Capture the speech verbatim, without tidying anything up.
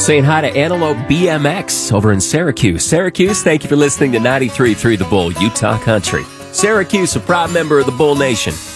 Saying hi to Antelope B M X over in Syracuse. Syracuse, thank you for listening to ninety-three point three The Bull, Utah Country. Syracuse, a proud member of the Bull Nation.